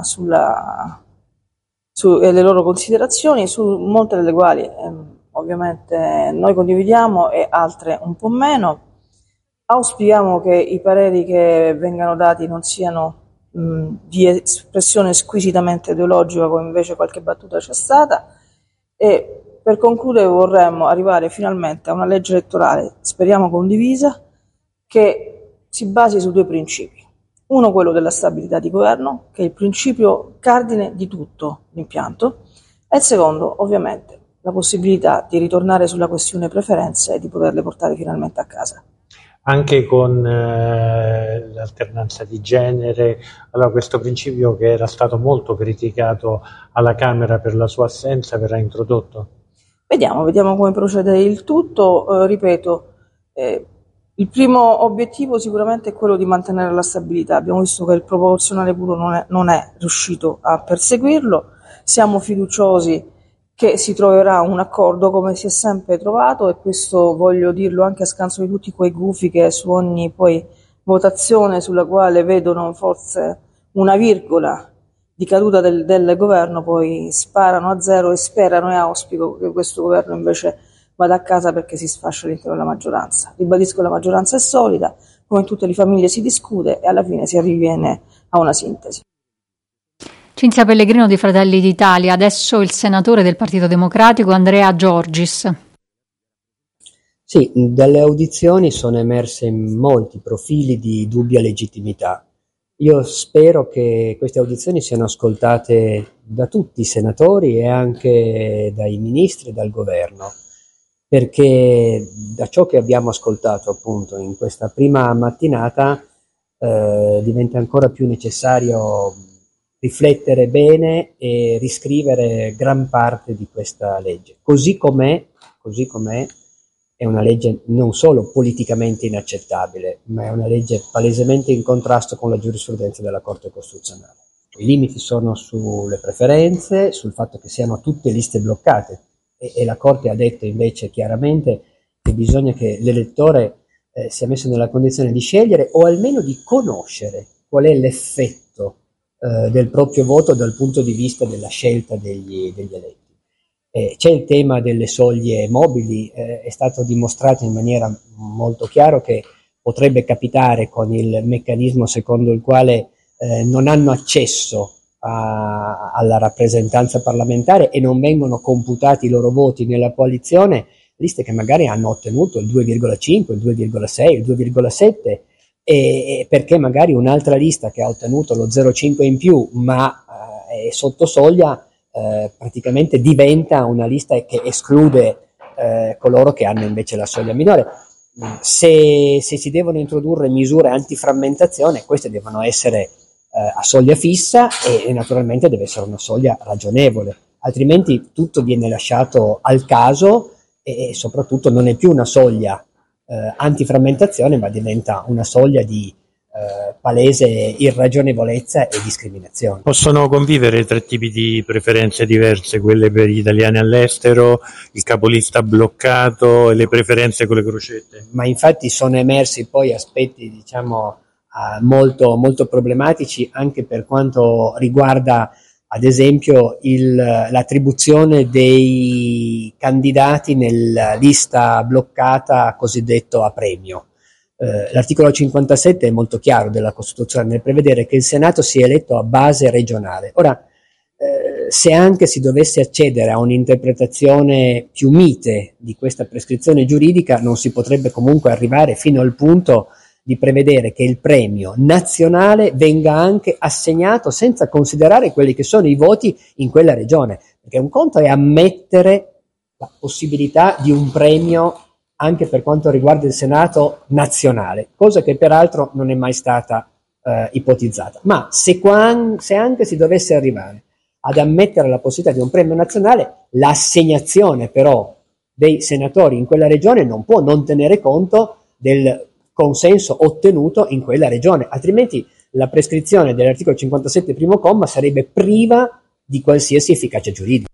le loro considerazioni, su molte delle quali ovviamente noi condividiamo e altre un po' meno. Auspichiamo che i pareri che vengano dati non siano di espressione squisitamente ideologica, come invece qualche battuta c'è stata, e per concludere vorremmo arrivare finalmente a una legge elettorale, speriamo condivisa, che si basi su 2 principi. Uno, quello della stabilità di governo, che è il principio cardine di tutto l'impianto, e il secondo, ovviamente, la possibilità di ritornare sulla questione preferenze e di poterle portare finalmente a casa. Anche con l'alternanza di genere, allora questo principio che era stato molto criticato alla Camera per la sua assenza verrà introdotto? Vediamo come procede il tutto. Ripeto, il primo obiettivo sicuramente è quello di mantenere la stabilità. Abbiamo visto che il proporzionale puro non è riuscito a perseguirlo, siamo fiduciosi che si troverà un accordo come si è sempre trovato, e questo voglio dirlo anche a scanso di tutti quei gufi che su ogni poi votazione sulla quale vedono forse una virgola di caduta del governo poi sparano a zero e sperano e auspico che questo governo invece vada a casa perché si sfascia all'interno della maggioranza. Ribadisco, la maggioranza è solida, come in tutte le famiglie si discute e alla fine si arriviene a una sintesi. Cinzia Pellegrino di Fratelli d'Italia. Adesso il senatore del Partito Democratico Andrea Giorgis. Sì, dalle audizioni sono emerse molti profili di dubbia legittimità. Io spero che queste audizioni siano ascoltate da tutti i senatori e anche dai ministri e dal governo, perché da ciò che abbiamo ascoltato appunto in questa prima mattinata diventa ancora più necessario riflettere bene e riscrivere gran parte di questa legge. Così com'è, è una legge non solo politicamente inaccettabile, ma è una legge palesemente in contrasto con la giurisprudenza della Corte Costituzionale. I limiti sono sulle preferenze, sul fatto che siano tutte liste bloccate, e la Corte ha detto invece chiaramente che bisogna che l'elettore sia messo nella condizione di scegliere o almeno di conoscere qual è l'effetto del proprio voto dal punto di vista della scelta degli eletti. C'è il tema delle soglie mobili, è stato dimostrato in maniera molto chiara che potrebbe capitare con il meccanismo secondo il quale non hanno accesso alla rappresentanza parlamentare e non vengono computati i loro voti nella coalizione, liste che magari hanno ottenuto il 2,5, il 2,6, il 2,7, e perché magari un'altra lista che ha ottenuto lo 0,5 in più ma è sotto soglia praticamente diventa una lista che esclude coloro che hanno invece la soglia minore. Se si devono introdurre misure antiframmentazione, queste devono essere a soglia fissa e naturalmente deve essere una soglia ragionevole, altrimenti tutto viene lasciato al caso e soprattutto non è più una soglia antiframmentazione, ma diventa una soglia di palese irragionevolezza e discriminazione. Possono convivere 3 tipi di preferenze diverse, quelle per gli italiani all'estero, il capolista bloccato e le preferenze con le crocette? Ma infatti sono emersi poi aspetti, diciamo, molto, molto problematici anche per quanto riguarda ad esempio l'attribuzione dei candidati nella lista bloccata cosiddetto a premio. L'articolo 57 è molto chiaro della Costituzione nel prevedere che il Senato sia eletto a base regionale. Ora, se anche si dovesse accedere a un'interpretazione più mite di questa prescrizione giuridica, non si potrebbe comunque arrivare fino al punto di prevedere che il premio nazionale venga anche assegnato senza considerare quelli che sono i voti in quella regione, perché un conto è ammettere la possibilità di un premio anche per quanto riguarda il Senato nazionale, cosa che peraltro non è mai stata ipotizzata, ma se anche si dovesse arrivare ad ammettere la possibilità di un premio nazionale, l'assegnazione però dei senatori in quella regione non può non tenere conto del consenso ottenuto in quella regione, altrimenti la prescrizione dell'articolo 57 primo comma sarebbe priva di qualsiasi efficacia giuridica.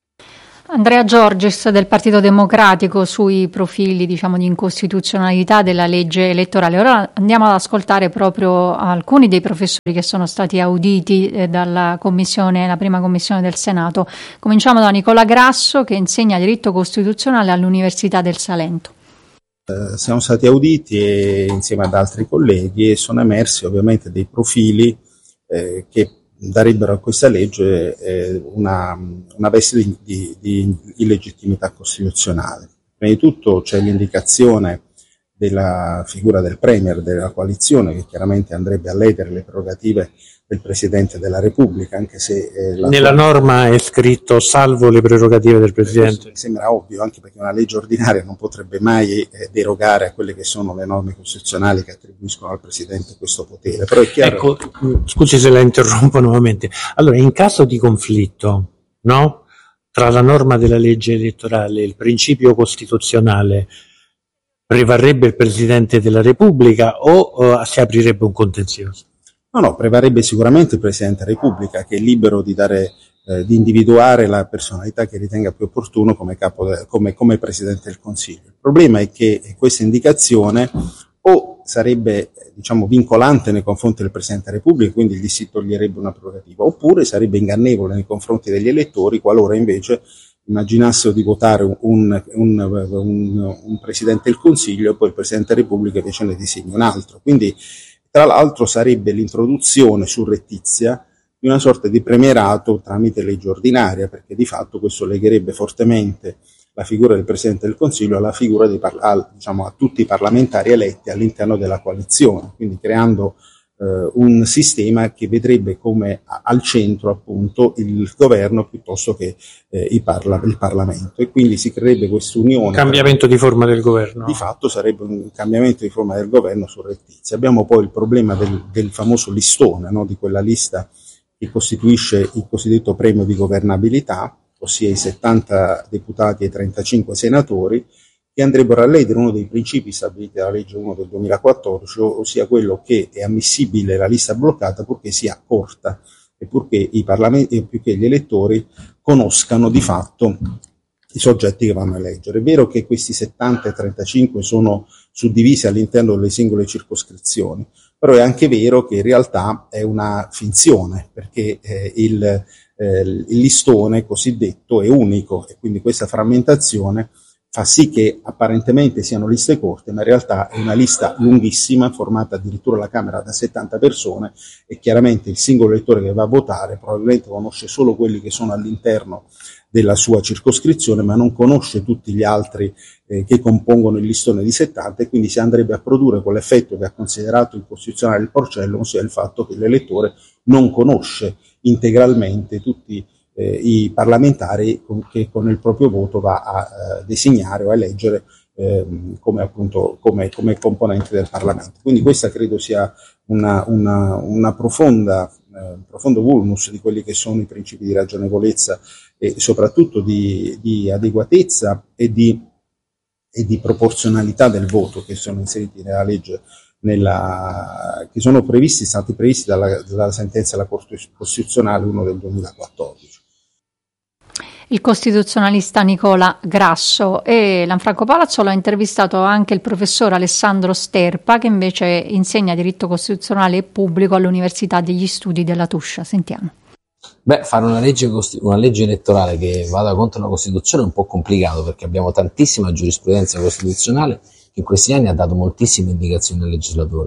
Andrea Giorgis del Partito Democratico sui profili, diciamo, di incostituzionalità della legge elettorale. Ora andiamo ad ascoltare proprio alcuni dei professori che sono stati auditi dalla commissione, la prima commissione del Senato. Cominciamo da Nicola Grasso, che insegna diritto costituzionale all'Università del Salento. Siamo stati auditi insieme ad altri colleghi e sono emersi ovviamente dei profili che darebbero a questa legge una veste di illegittimità costituzionale. Prima di tutto c'è l'indicazione della figura del Premier della coalizione, che chiaramente andrebbe a ledere le prerogative del Presidente della Repubblica, anche se nella norma è scritto salvo le prerogative del Presidente. Mi sembra ovvio, anche perché una legge ordinaria non potrebbe mai derogare a quelle che sono le norme costituzionali che attribuiscono al Presidente questo potere. Però è chiaro. Ecco, scusi se la interrompo nuovamente. Allora, in caso di conflitto, no, tra la norma della legge elettorale e il principio costituzionale, prevarrebbe il Presidente della Repubblica o si aprirebbe un contenzioso? No, prevarrebbe sicuramente il Presidente della Repubblica, che è libero di di individuare la personalità che ritenga più opportuno come come Presidente del Consiglio. Il problema è che questa indicazione o sarebbe, diciamo, vincolante nei confronti del Presidente della Repubblica, quindi gli si toglierebbe una prerogativa, oppure sarebbe ingannevole nei confronti degli elettori qualora invece immaginassero di votare un Presidente del Consiglio e poi il Presidente della Repubblica invece ne designa un altro. Quindi, tra l'altro, sarebbe l'introduzione surrettizia di una sorta di premierato tramite legge ordinaria, perché di fatto questo legherebbe fortemente la figura del Presidente del Consiglio alla figura a tutti i parlamentari eletti all'interno della coalizione, quindi creando un sistema che vedrebbe come al centro appunto il governo piuttosto che il Parlamento, e quindi si creerebbe questa unione. Cambiamento di forma del governo. Di fatto sarebbe un cambiamento di forma del governo surrettizio. Abbiamo poi il problema del famoso listone, no? Di quella lista che costituisce il cosiddetto premio di governabilità, ossia i 70 deputati e i 35 senatori, che andrebbero a ledere uno dei principi stabiliti dalla legge 1 del 2014, ossia quello che è ammissibile la lista bloccata purché sia corta e purché gli elettori conoscano di fatto i soggetti che vanno a eleggere. È vero che questi 70 e 35 sono suddivisi all'interno delle singole circoscrizioni, però è anche vero che in realtà è una finzione, perché il listone cosiddetto è unico e quindi questa frammentazione fa sì che apparentemente siano liste corte, ma in realtà è una lista lunghissima, formata addirittura alla Camera da 70 persone, e chiaramente il singolo elettore che va a votare probabilmente conosce solo quelli che sono all'interno della sua circoscrizione, ma non conosce tutti gli altri che compongono il listone di 70, e quindi si andrebbe a produrre quell'effetto che ha considerato incostituzionale il Porcellum, ossia il fatto che l'elettore non conosce integralmente tutti i parlamentari che con il proprio voto va a designare o a eleggere come componenti del Parlamento. Quindi questa credo sia un profondo vulnus di quelli che sono i principi di ragionevolezza e soprattutto di adeguatezza e di proporzionalità del voto, che sono inseriti nella legge, che sono stati previsti dalla sentenza della Corte Costituzionale 1 del 2014. Il costituzionalista Nicola Grasso. E Lanfranco Palazzolo ha intervistato anche il professor Alessandro Sterpa, che invece insegna diritto costituzionale e pubblico all'Università degli Studi della Tuscia. Sentiamo. Fare una legge elettorale che vada contro la Costituzione è un po' complicato, perché abbiamo tantissima giurisprudenza costituzionale che in questi anni ha dato moltissime indicazioni al legislatore,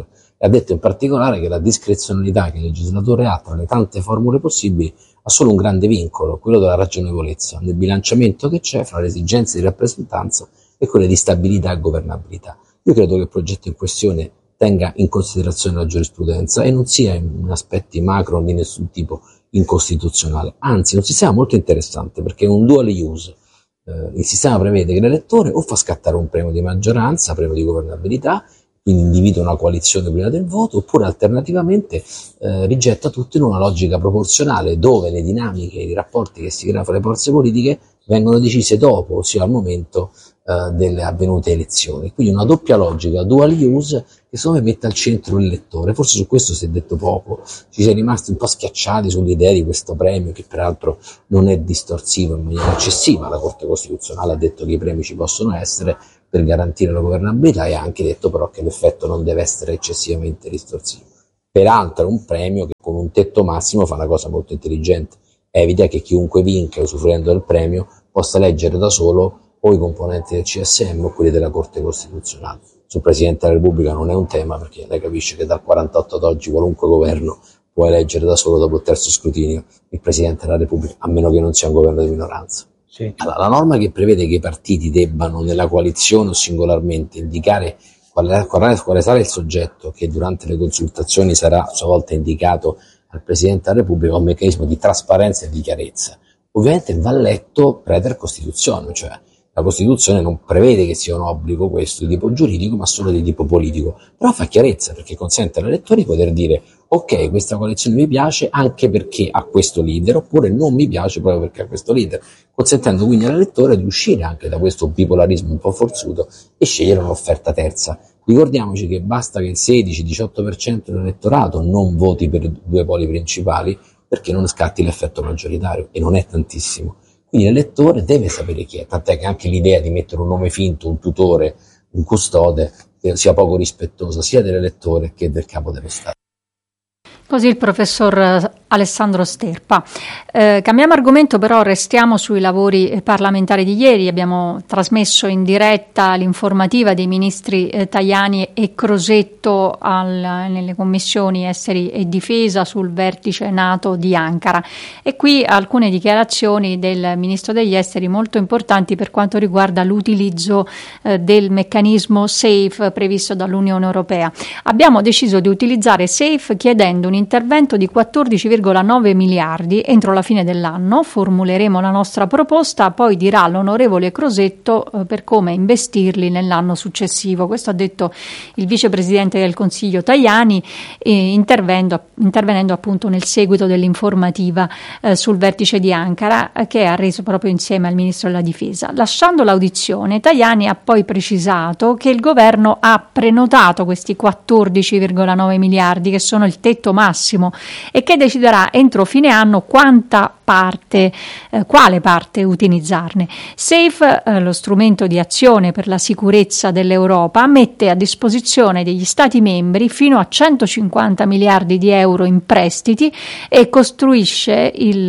e ha detto in particolare che la discrezionalità che il legislatore ha tra le tante formule possibili ha solo un grande vincolo, quello della ragionevolezza, nel bilanciamento che c'è fra le esigenze di rappresentanza e quelle di stabilità e governabilità. Io credo che il progetto in questione tenga in considerazione la giurisprudenza e non sia in aspetti macro di nessun tipo incostituzionale, anzi è un sistema molto interessante perché è un dual use. Il sistema prevede che l'elettore o fa scattare un premio di maggioranza, premio di governabilità, quindi individua una coalizione prima del voto, oppure alternativamente rigetta tutto in una logica proporzionale dove le dinamiche e i rapporti che si creano fra le forze politiche vengono decise dopo, ossia al momento delle avvenute elezioni. Quindi una doppia logica, dual use, che secondo me mette al centro l'elettore. Forse su questo si è detto poco, ci si è rimasti un po' schiacciati sull'idea di questo premio che peraltro non è distorsivo in maniera eccessiva. La Corte Costituzionale ha detto che i premi ci possono essere per garantire la governabilità e ha anche detto però che l'effetto non deve essere eccessivamente distorsivo. Peraltro è un premio che con un tetto massimo fa una cosa molto intelligente, evita che chiunque vinca usufruendo del premio possa eleggere da solo o i componenti del CSM o quelli della Corte Costituzionale. Sul Presidente della Repubblica non è un tema perché lei capisce che dal 48 ad oggi qualunque governo può eleggere da solo dopo il terzo scrutinio il Presidente della Repubblica, a meno che non sia un governo di minoranza. Sì. Allora, la norma che prevede che i partiti debbano nella coalizione o singolarmente indicare quale sarà il soggetto che durante le consultazioni sarà a sua volta indicato al Presidente della Repubblica è un meccanismo di trasparenza e di chiarezza. Ovviamente va letto praeter Costituzione, cioè la Costituzione non prevede che sia un obbligo questo di tipo giuridico, ma solo di tipo politico, però fa chiarezza perché consente agli elettori di poter dire ok, questa coalizione mi piace anche perché ha questo leader, oppure non mi piace proprio perché ha questo leader, consentendo quindi all'elettore di uscire anche da questo bipolarismo un po' forzuto e scegliere un'offerta terza. Ricordiamoci che basta che il 16-18% dell'elettorato non voti per i due poli principali perché non scatti l'effetto maggioritario, e non è tantissimo. Quindi l'elettore deve sapere chi è, tant'è che anche l'idea di mettere un nome finto, un tutore, un custode, sia poco rispettosa sia dell'elettore che del capo dello Stato. Così il professor Alessandro Sterpa. Cambiamo argomento, però restiamo sui lavori parlamentari di ieri. Abbiamo trasmesso in diretta l'informativa dei ministri Tajani e Crosetto nelle commissioni esteri e difesa sul vertice NATO di Ankara, e qui alcune dichiarazioni del ministro degli esteri molto importanti per quanto riguarda l'utilizzo del meccanismo SAFE previsto dall'Unione Europea. Abbiamo deciso di utilizzare SAFE chiedendo un intervento di 14,9 miliardi entro la fine dell'anno. Formuleremo la nostra proposta, poi dirà l'onorevole Crosetto per come investirli nell'anno successivo. Questo ha detto il vicepresidente del Consiglio Tajani, intervenendo appunto nel seguito dell'informativa sul vertice di Ankara che ha reso proprio insieme al ministro della difesa. Lasciando l'audizione, Tajani ha poi precisato che il governo ha prenotato questi 14,9 miliardi che sono il tetto massimo e che deciderà entro fine anno quale parte utilizzarne. SAFE, lo strumento di azione per la sicurezza dell'Europa, mette a disposizione degli Stati membri fino a 150 miliardi di euro in prestiti e costituisce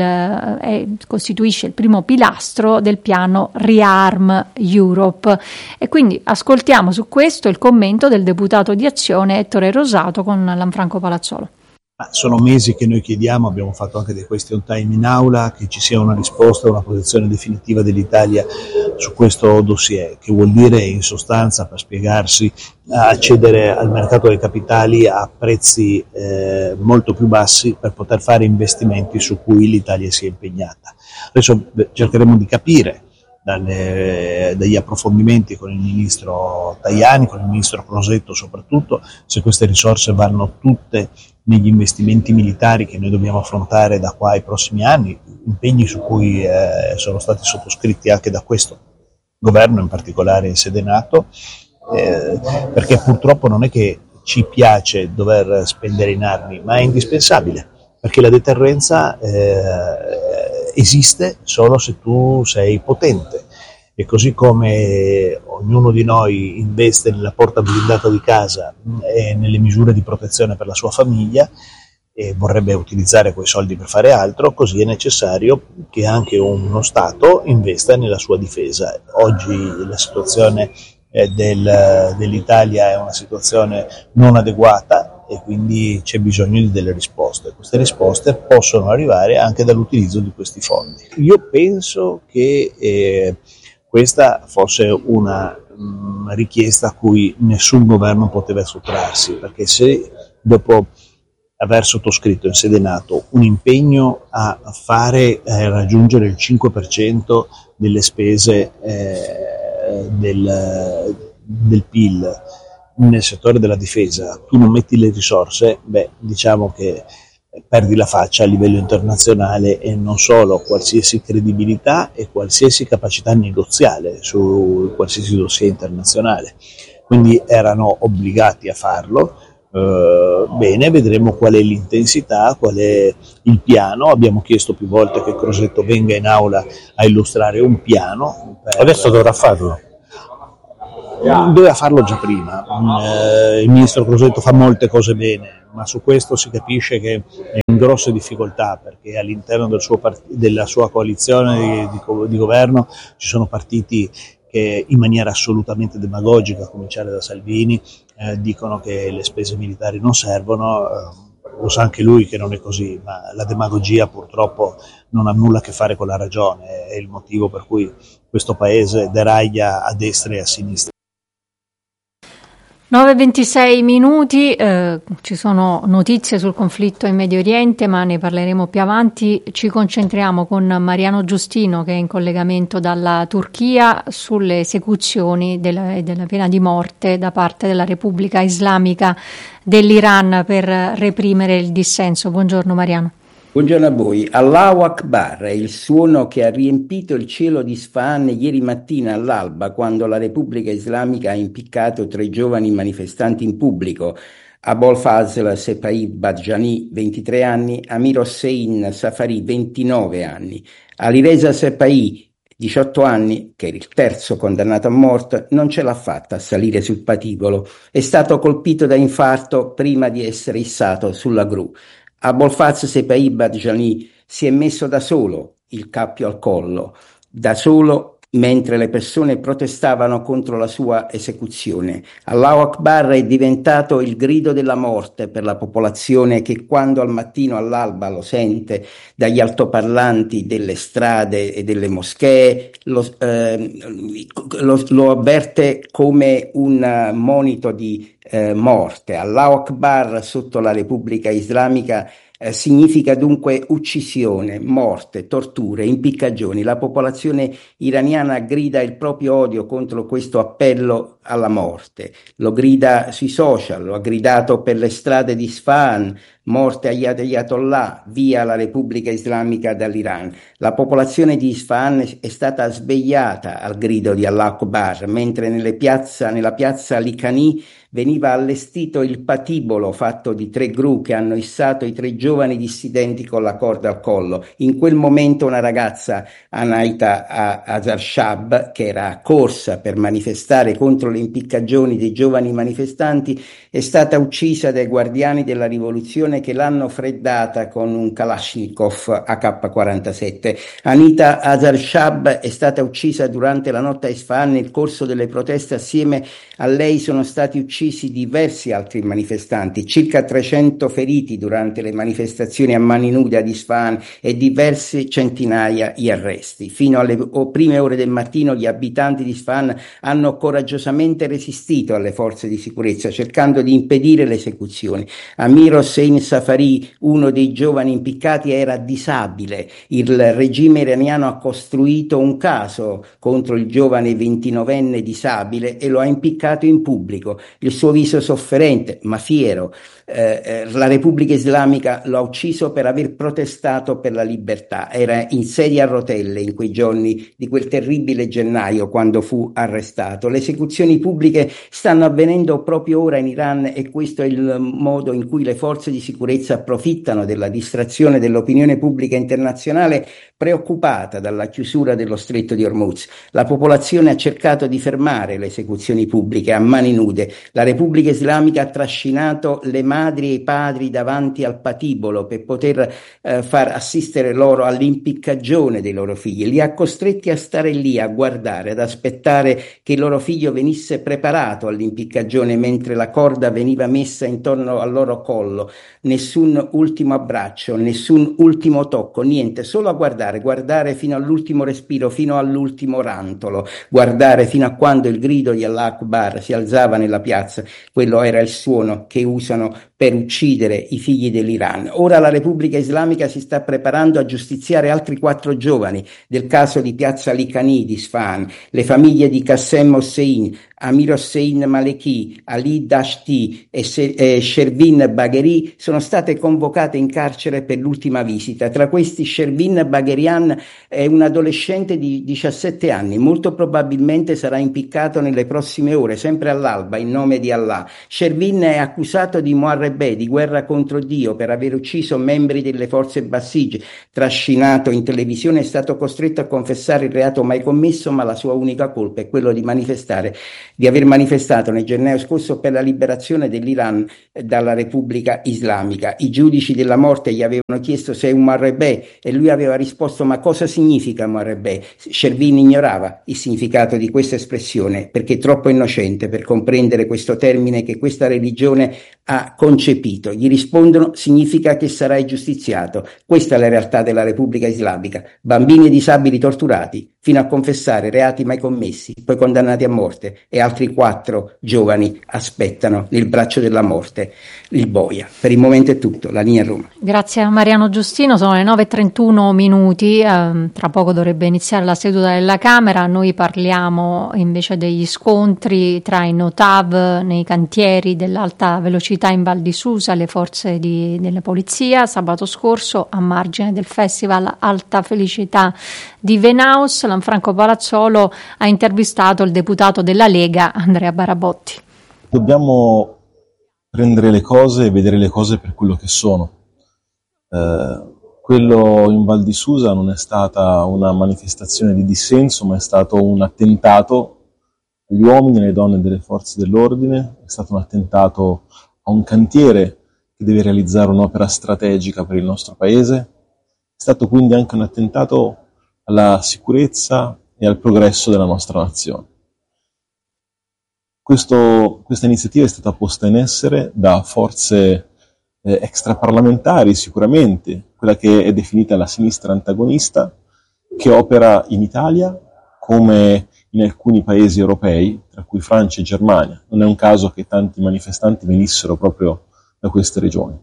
il primo pilastro del piano Rearm Europe. E quindi ascoltiamo su questo il commento del deputato di Azione Ettore Rosato con Lanfranco Palazzolo. Sono mesi che noi chiediamo, abbiamo fatto anche dei question time in aula, che ci sia una risposta, una posizione definitiva dell'Italia su questo dossier, che vuol dire in sostanza, per spiegarsi, accedere al mercato dei capitali a prezzi molto più bassi per poter fare investimenti su cui l'Italia si è impegnata. Adesso cercheremo di capire dagli approfondimenti con il ministro Tajani, con il ministro Crosetto soprattutto, se queste risorse vanno tutte negli investimenti militari che noi dobbiamo affrontare da qua ai prossimi anni, impegni su cui sono stati sottoscritti anche da questo governo, in particolare in sede NATO, perché purtroppo non è che ci piace dover spendere in armi, ma è indispensabile, perché la deterrenza esiste solo se tu sei potente. E così come ognuno di noi investe nella porta blindata di casa e nelle misure di protezione per la sua famiglia e vorrebbe utilizzare quei soldi per fare altro, così è necessario che anche uno Stato investa nella sua difesa. Oggi la situazione dell'Italia è una situazione non adeguata, e quindi c'è bisogno di delle risposte. Queste risposte possono arrivare anche dall'utilizzo di questi fondi. Io penso che questa fosse una richiesta a cui nessun governo poteva sottrarsi, perché se dopo aver sottoscritto in sede NATO un impegno a fare raggiungere il 5% delle spese del PIL nel settore della difesa, tu non metti le risorse, diciamo che perdi la faccia a livello internazionale e non solo, qualsiasi credibilità e qualsiasi capacità negoziale su qualsiasi dossier internazionale. Quindi erano obbligati a farlo. Bene, vedremo qual è l'intensità, qual è il piano. Abbiamo chiesto più volte che Crosetto venga in aula a illustrare un piano. Adesso dovrà farlo. Doveva farlo già prima. Il ministro Crosetto fa molte cose bene, ma su questo si capisce che è in grosse difficoltà, perché all'interno della sua coalizione di governo ci sono partiti che in maniera assolutamente demagogica, a cominciare da Salvini, dicono che le spese militari non servono. Lo sa anche lui che non è così, ma la demagogia purtroppo non ha nulla a che fare con la ragione, è il motivo per cui questo paese deraglia a destra e a sinistra. 9:26 minuti, ci sono notizie sul conflitto in Medio Oriente, ma ne parleremo più avanti. Ci concentriamo con Mariano Giustino, che è in collegamento dalla Turchia, sulle esecuzioni della pena di morte da parte della Repubblica Islamica dell'Iran per reprimere il dissenso. Buongiorno Mariano. Buongiorno a voi. Allahu Akbar è il suono che ha riempito il cielo di Isfahan ieri mattina all'alba, quando la Repubblica Islamica ha impiccato 3 giovani manifestanti in pubblico: Abolfazl Sepahih Badjani, 23 anni, Amir Hossein Safari, 29 anni. Alireza Sepahih, 18 anni, che era il terzo condannato a morte, non ce l'ha fatta a salire sul patibolo. È stato colpito da infarto prima di essere issato sulla gru. Abolfazl Sepahih Badjani si è messo da solo il cappio al collo, da solo, mentre le persone protestavano contro la sua esecuzione. Allahu Akbar è diventato il grido della morte per la popolazione, che quando al mattino all'alba lo sente dagli altoparlanti delle strade e delle moschee lo avverte come un monito di morte. Allahu Akbar sotto la Repubblica Islamica significa dunque uccisione, morte, torture, impiccagioni. La popolazione iraniana grida il proprio odio contro questo appello alla morte. Lo grida sui social, lo ha gridato per le strade di Isfahan: morte agli Ayatollah, via la Repubblica Islamica dall'Iran. La popolazione di Isfahan è stata svegliata al grido di Allah Akbar, mentre nella piazza Likhani veniva allestito il patibolo fatto di 3 gru che hanno issato i 3 giovani dissidenti con la corda al collo. In quel momento una ragazza, Anaita Azarshab, che era corsa per manifestare contro le impiccagioni dei giovani manifestanti, è stata uccisa dai guardiani della rivoluzione, che l'hanno freddata con un Kalashnikov AK-47. Anita Azarshab è stata uccisa durante la notte a Isfahan. Nel corso delle proteste assieme a lei sono stati uccisi diversi altri manifestanti, circa 300 feriti durante le manifestazioni a mani nude ad Isfahan e diverse centinaia gli arresti. Fino alle prime ore del mattino gli abitanti di Isfahan hanno coraggiosamente resistito alle forze di sicurezza, cercando di impedire le esecuzioni. Amir Hossein Safari, uno dei giovani impiccati, era disabile. Il regime iraniano ha costruito un caso contro il giovane 29enne disabile e lo ha impiccato in pubblico. Il suo viso sofferente ma fiero. La Repubblica Islamica lo ha ucciso per aver protestato per la libertà. Era in sedia a rotelle in quei giorni di quel terribile gennaio, quando fu arrestato. Le esecuzioni pubbliche stanno avvenendo proprio ora in Iran, e questo è il modo in cui le forze di sicurezza approfittano della distrazione dell'opinione pubblica internazionale, preoccupata dalla chiusura dello stretto di Hormuz. La popolazione ha cercato di fermare le esecuzioni pubbliche a mani nude. La Repubblica Islamica ha trascinato le madri e i padri davanti al patibolo per poter far assistere loro all'impiccagione dei loro figli. Li ha costretti a stare lì a guardare, ad aspettare che il loro figlio venisse venisse preparato all'impiccagione mentre la corda veniva messa intorno al loro collo. Nessun ultimo abbraccio, nessun ultimo tocco, niente, solo a guardare fino all'ultimo respiro, fino all'ultimo rantolo, guardare fino a quando il grido di Allah Akbar si alzava nella piazza. Quello era il suono che usano per uccidere i figli dell'Iran. Ora la Repubblica Islamica si sta preparando a giustiziare altri 4 giovani del caso di Piazza Likhani di Isfahan, le famiglie di Qassem Hossein, Amir Hossein Maleki, Ali Dashti e Shervin Bagheri sono state convocate in carcere per l'ultima visita. Tra questi Shervin Bagherian è un adolescente di 17 anni, molto probabilmente sarà impiccato nelle prossime ore, sempre all'alba, in nome di Allah. Shervin è accusato di Muharebe, di guerra contro Dio, per aver ucciso membri delle forze Basij. Trascinato in televisione, è stato costretto a confessare il reato mai commesso, ma la sua unica colpa è quello di aver manifestato nel gennaio scorso per la liberazione dell'Iran dalla Repubblica Islamica. I giudici della morte gli avevano chiesto se è un Muharebe e lui aveva risposto: ma cosa significa Muharebe? Shervin ignorava il significato di questa espressione perché troppo innocente per comprendere questo termine che questa religione ha concepito. Gli rispondono: significa che sarai giustiziato. Questa è la realtà della Repubblica Islamica: bambini e disabili torturati fino a confessare reati mai commessi, poi condannati a morte, e altri 4 giovani aspettano nel braccio della morte il boia. Per il momento è tutto, la linea a Roma. Grazie a Mariano Giustino, sono le 9:31, tra poco dovrebbe iniziare la seduta della Camera. Noi parliamo invece degli scontri tra i Notav nei cantieri dell'alta velocità in Val di Susa e le forze della polizia. Sabato scorso, a margine del Festival Alta Felicità di Venaus, Lanfranco Palazzolo ha intervistato il deputato della Lega Andrea Barabotti. Dobbiamo prendere le cose e vedere le cose per quello che sono. Quello in Val di Susa non è stata una manifestazione di dissenso, ma è stato un attentato agli uomini e alle donne delle forze dell'ordine, è stato un attentato a un cantiere che deve realizzare un'opera strategica per il nostro Paese, è stato quindi anche un attentato alla sicurezza e al progresso della nostra nazione. Questa iniziativa è stata posta in essere da forze extraparlamentari, sicuramente, quella che è definita la sinistra antagonista, che opera in Italia come in alcuni paesi europei, tra cui Francia e Germania. Non è un caso che tanti manifestanti venissero proprio da queste regioni.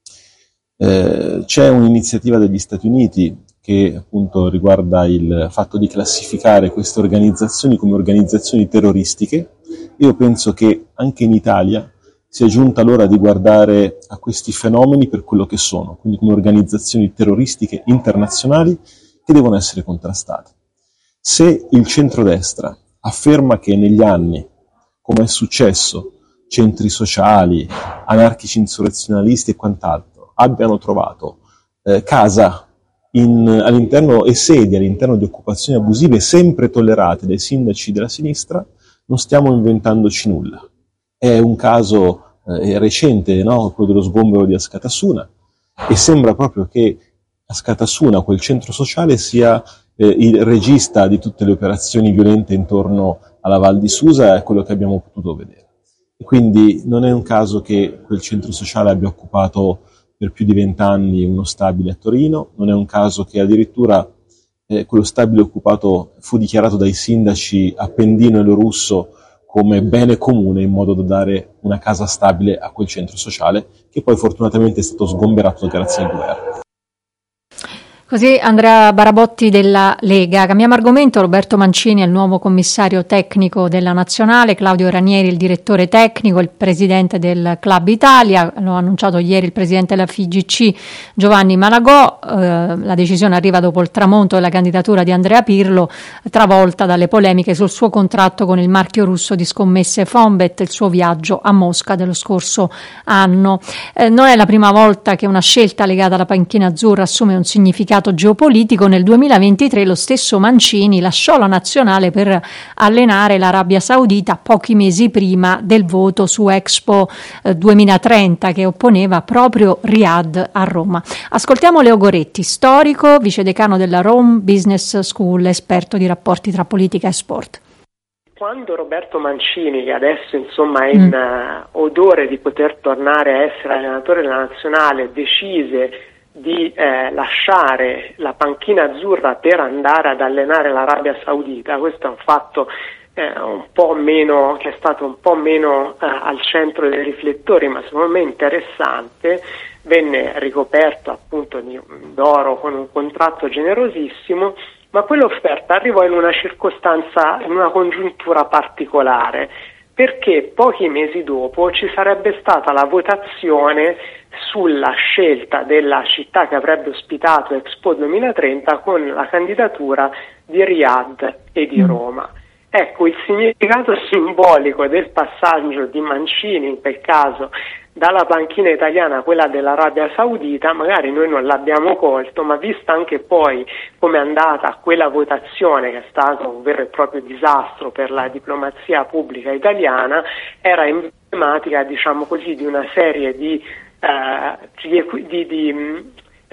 C'è un'iniziativa degli Stati Uniti che appunto riguarda il fatto di classificare queste organizzazioni come organizzazioni terroristiche. Io penso che anche in Italia sia giunta l'ora di guardare a questi fenomeni per quello che sono, quindi come organizzazioni terroristiche internazionali che devono essere contrastate. Se il centrodestra afferma che negli anni, come è successo, centri sociali, anarchici insurrezionalisti e quant'altro abbiano trovato casa all'interno e sedi all'interno di occupazioni abusive sempre tollerate dai sindaci della sinistra, non stiamo inventandoci nulla. È un caso recente, no? Quello dello sgombero di Askatasuna, e sembra proprio che Askatasuna, quel centro sociale, sia il regista di tutte le operazioni violente intorno alla Val di Susa, è quello che abbiamo potuto vedere. E quindi non è un caso che quel centro sociale abbia occupato per più di 20 anni uno stabile a Torino, non è un caso che addirittura quello stabile occupato fu dichiarato dai sindaci Appendino e Lorusso come bene comune, in modo da dare una casa stabile a quel centro sociale, che poi fortunatamente è stato sgomberato grazie al governo. Così Andrea Barabotti della Lega. Cambiamo argomento. Roberto Mancini è il nuovo commissario tecnico della Nazionale, Claudio Ranieri il direttore tecnico, il presidente del Club Italia. Lo ha annunciato ieri il presidente della FIGC Giovanni Malagò. La decisione arriva dopo il tramonto della candidatura di Andrea Pirlo, travolta dalle polemiche sul suo contratto con il marchio russo di scommesse Fonbet, il suo viaggio a Mosca dello scorso anno. Non è la prima volta che una scelta legata alla panchina azzurra assume un significato geopolitico. Nel 2023 lo stesso Mancini lasciò la nazionale per allenare l'Arabia Saudita pochi mesi prima del voto su Expo 2030 che opponeva proprio Riyadh a Roma. Ascoltiamo Leo Goretti, storico, vicedecano della Rome Business School, esperto di rapporti tra politica e sport. Quando Roberto Mancini, che adesso insomma è in odore di poter tornare a essere allenatore della nazionale, decise di lasciare la panchina azzurra per andare ad allenare l'Arabia Saudita, questo è un fatto un po' meno, che è stato un po' meno al centro dei riflettori, ma secondo me interessante. Venne ricoperto appunto d'oro con un contratto generosissimo, ma quell'offerta arrivò in una circostanza, in una congiuntura particolare, perché pochi mesi dopo ci sarebbe stata la votazione sulla scelta della città che avrebbe ospitato Expo 2030 con la candidatura di Riyadh e di Roma. Ecco, il significato simbolico del passaggio di Mancini, in quel caso, dalla panchina italiana a quella dell'Arabia Saudita, magari noi non l'abbiamo colto, ma vista anche poi come è andata quella votazione, che è stato un vero e proprio disastro per la diplomazia pubblica italiana, era emblematica, diciamo così, di una serie di